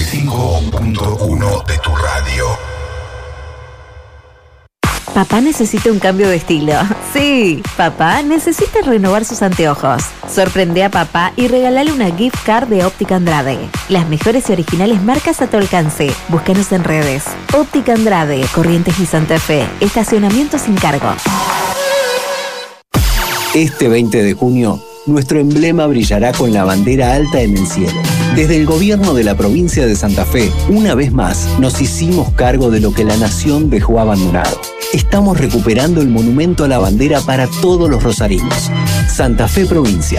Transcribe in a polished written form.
95.1 de tu radio. Papá necesita un cambio de estilo. Sí, papá necesita renovar sus anteojos. Sorprende a papá y regálale una gift card de Óptica Andrade. Las mejores y originales marcas a tu alcance. Búscanos en redes. Óptica Andrade, Corrientes y Santa Fe. Estacionamiento sin cargo. Este 20 de junio, nuestro emblema brillará con la bandera alta en el cielo. Desde el gobierno de la provincia de Santa Fe, una vez más, nos hicimos cargo de lo que la nación dejó abandonado. Estamos recuperando el monumento a la bandera para todos los rosarinos. Santa Fe Provincia.